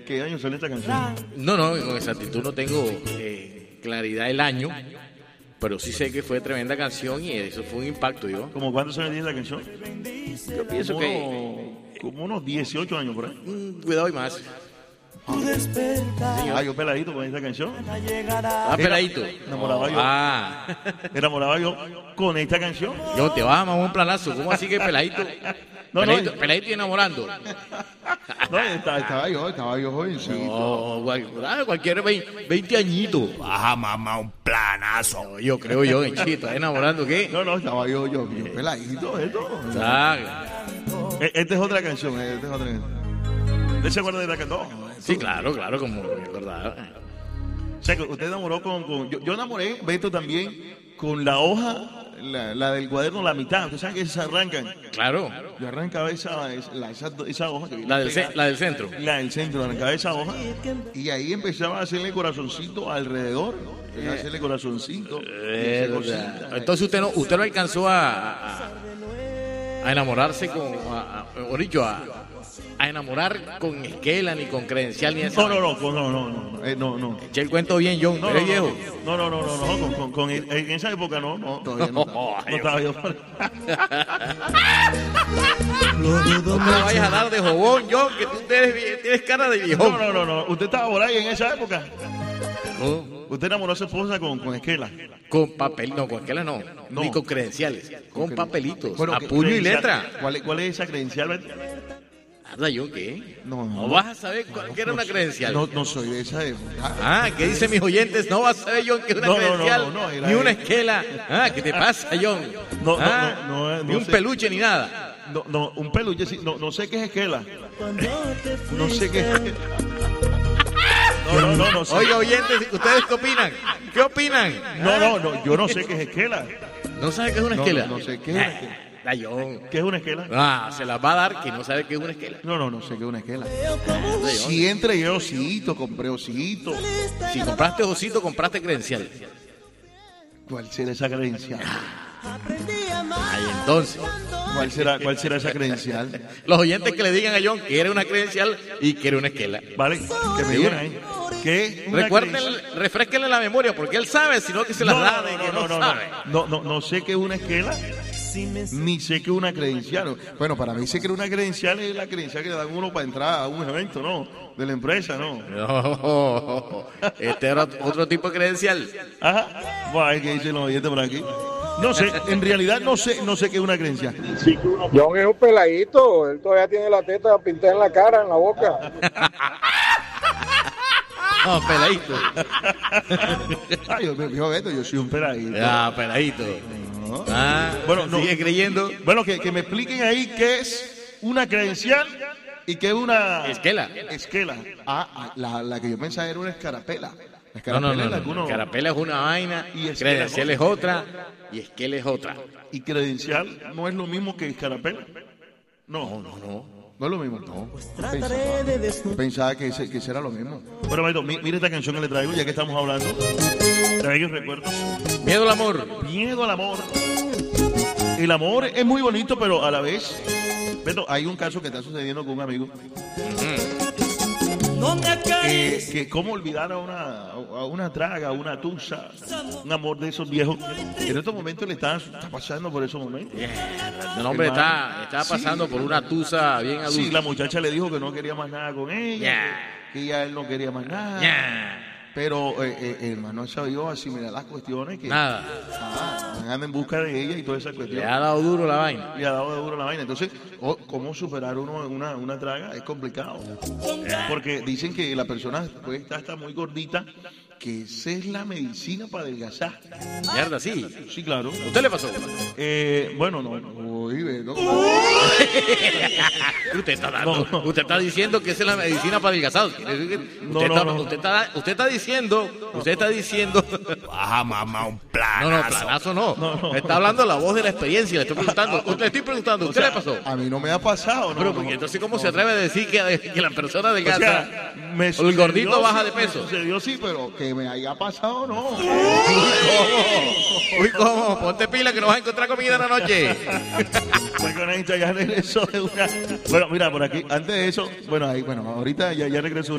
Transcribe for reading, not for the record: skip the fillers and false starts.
qué año salió esta canción? No, con exactitud no tengo claridad del año, pero sí sé que fue tremenda canción y eso fue un impacto, yo. ¿Cómo cuántos años tiene la canción? Yo pienso Como unos 18 años por ahí. Cuidado y más. Yo peladito con esta canción. Peladito. Enamoraba yo con esta canción. Yo te vas a mamar un planazo. ¿Cómo así que peladito? Peladito y enamorando. No, estaba yo jovencito. No, cualquier 20 añitos. Vas a mamar un planazo. No, yo creo ¿estás enamorando qué? No, estaba yo peladito, esto. Esta es otra canción, ¿Usted se acuerda de la canción? Sí, claro, como me acordaba. O sea, que usted enamoró yo enamoré, Beto, también, con la hoja, la del cuaderno, la mitad. Usted sabe que se arrancan. Claro. Yo arrancaba esa hoja. La del centro. La del centro, arrancaba esa hoja. Y ahí empezaba a hacerle corazoncito alrededor. Empezaba a hacerle corazoncito. Entonces usted no alcanzó a enamorarse a enamorar con esquela, ni con credencial, ni eso. No. Eché el cuento bien, John. ¿Eres viejo? No. En esa época no. Todavía no estaba yo. No me la vayas a dar de jobón, John, que tú tienes cara de viejo. No. Usted estaba por ahí en esa época. No. ¿Usted enamoró a su esposa con esquela? Con papel, no, con esquela no. Ni con credenciales. Con papelitos. Bueno, a puño y letra. ¿Cuál es esa credencial? ¿Nada yo qué? No vas a saber qué era una credencial. No soy de esa época. ¿Qué dicen mis oyentes? No vas a saber, John, que es una credencial, ni una esquela. ¿Qué te pasa, John? Ni un peluche ni nada. No, un peluche sí. No sé qué es esquela. No sé qué es. No sé. Oye, oyentes, ¿ustedes qué opinan? ¿Qué opinan? No, yo no sé qué es esquela. ¿No sabe qué es una esquela? No sé qué es una esquela. ¿Qué es una esquela? Se las va a dar que no sabe qué es una esquela. No sé qué es una esquela. Si entregué osito, compré osito. Si compraste osito, compraste credencial. ¿Cuál será esa credencial? Entonces. ¿Cuál será esa credencial? Los oyentes que le digan a John que era una credencial y que era una esquela. Vale, que me digan ahí. Refresquenle la memoria, porque él sabe, sino que se las da de que no sabe. No sé qué es una esquela, ni sé qué es una credencial. Bueno, para mí sé que una credencial es la credencial que le dan uno para entrar a un evento, ¿no? De la empresa, ¿no? No, este era otro tipo de credencial. Ajá. Bueno, ¿qué dicen los oyentes por aquí? No sé, en realidad no sé qué es una creencia. John es un peladito, él todavía tiene la teta pintada en la cara, en la boca. No, peladito. Yo soy un peladito. Peladito. No. Bueno, sigue creyendo. Bueno, que me expliquen ahí qué es una credencial y qué es una... Esquela. La que yo pensaba era una escarapela. No. Escarapela es una vaina, y credencial es otra, y esquela es otra. ¿Y credencial no es lo mismo que escarapela? No. ¿No es lo mismo? No. Pensaba que ese era lo mismo. Bueno, Maito, mira esta canción que le traigo, ya que estamos hablando de bellos recuerdos. Miedo al amor. Miedo al amor. El amor es muy bonito, pero a la vez, Beto, hay un caso que está sucediendo con un amigo. Que cómo olvidar a una traga, a una tusa, un amor de esos viejos. En estos momentos le está pasando por esos momentos. El hombre está pasando por una tusa bien adulta. Sí, la muchacha le dijo que no quería más nada con ella, que ya él no quería más nada. Pero el hermano sabió asimilar las cuestiones que nada anda en busca de ella y todas esas cuestiones. Le ha dado duro la vaina. Entonces, ¿cómo superar una traga? Es complicado. Porque dicen que la persona puede estar hasta muy gordita, que esa es la medicina para adelgazar. Mierda, sí. Sí, claro. ¿Usted le pasó? Bueno, no. Usted está diciendo que esa es la medicina para adelgazar. Usted está diciendo. Vas a mamar un planazo. No, planazo no. Está hablando la voz de la experiencia. Le estoy preguntando. ¿Usted le pasó? A mí no me ha pasado, ¿no? Pero porque entonces, ¿cómo se atreve a decir que la persona adelgaza o el gordito baja de peso? Sucedió, sí, pero que me haya pasado, no. Uy, ¿cómo? Ponte pila que no vas a encontrar comida en la noche. Ya regresó de una... Bueno, mira, por aquí, antes de eso, ahorita ya regresó